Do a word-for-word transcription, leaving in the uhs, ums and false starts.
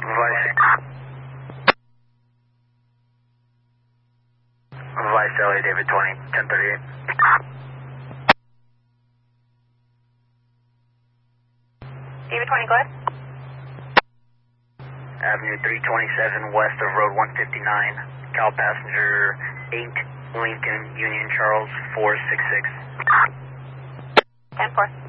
Vice. Vice L A David twenty, ten thirty-eight. David twenty, go ahead. Avenue three twenty-seven west of Road one fifty-nine. Cal passenger eight Lincoln Union Charles four six six. ten four.